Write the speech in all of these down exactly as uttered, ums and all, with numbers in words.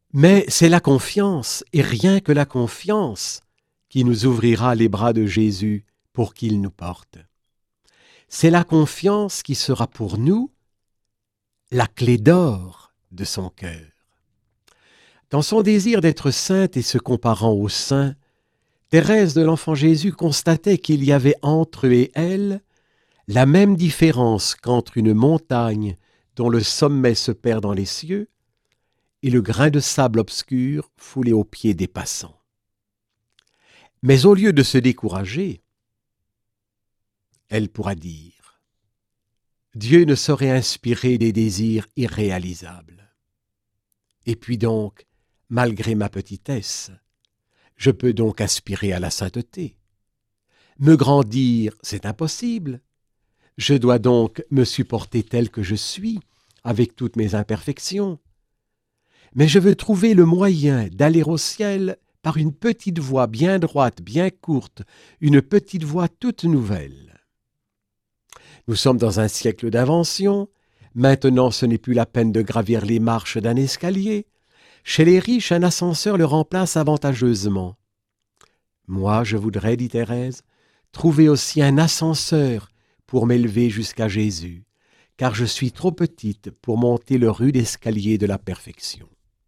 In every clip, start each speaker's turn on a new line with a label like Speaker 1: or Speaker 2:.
Speaker 1: Mais c'est la confiance, et rien que la confiance, qui nous ouvrira les bras de Jésus pour qu'il nous porte. C'est la confiance qui sera pour nous la clé d'or de son cœur. Dans son désir d'être sainte et se comparant aux saints, Thérèse de l'Enfant Jésus constatait qu'il y avait entre eux et elle la même différence qu'entre une montagne dont le sommet se perd dans les cieux et le grain de sable obscur foulé aux pieds des passants. Mais au lieu de se décourager, elle pourra dire « Dieu ne saurait inspirer des désirs irréalisables. Et puis donc, malgré ma petitesse, je peux donc aspirer à la sainteté. Me grandir, c'est impossible. Je dois donc me supporter tel que je suis, avec toutes mes imperfections. Mais je veux trouver le moyen d'aller au ciel par une petite voie bien droite, bien courte, une petite voie toute nouvelle. Nous sommes dans un siècle d'invention. Maintenant, ce n'est plus la peine de gravir les marches d'un escalier. Chez les riches, un ascenseur le remplace avantageusement. Moi, je voudrais, dit Thérèse, trouver aussi un ascenseur pour m'élever jusqu'à Jésus, car je suis trop petite pour monter le rude escalier de la perfection.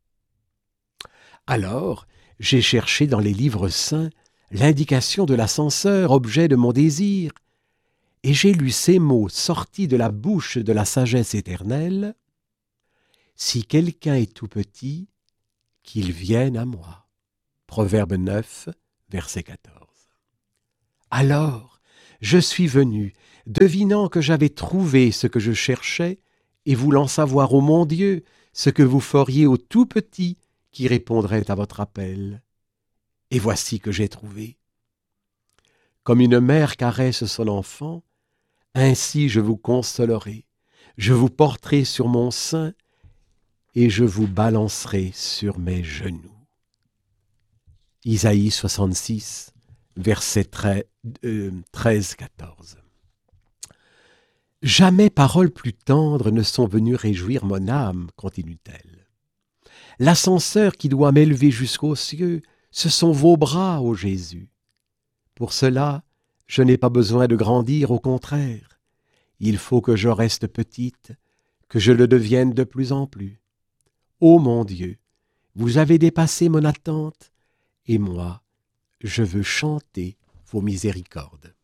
Speaker 1: Alors, j'ai cherché dans les livres saints l'indication de l'ascenseur, objet de mon désir, et j'ai lu ces mots sortis de la bouche de la sagesse éternelle. « Si quelqu'un est tout petit, qu'il vienne à moi. » Proverbe neuf, verset quatorze. Alors, je suis venu, devinant que j'avais trouvé ce que je cherchais, et voulant savoir, ô mon Dieu, ce que vous feriez au tout petit qui répondrait à votre appel. Et voici que j'ai trouvé. Comme une mère caresse son enfant, ainsi je vous consolerai, je vous porterai sur mon sein, et je vous balancerai sur mes genoux. Isaïe soixante-six, versets treize quatorze. Jamais paroles plus tendres ne sont venues réjouir mon âme, continue-t-elle. L'ascenseur qui doit m'élever jusqu'aux cieux, ce sont vos bras, ô Jésus. Pour cela, je n'ai pas besoin de grandir, au contraire. Il faut que je reste petite, que je le devienne de plus en plus. Ô mon Dieu, vous avez dépassé mon attente, et moi, je veux chanter vos miséricordes.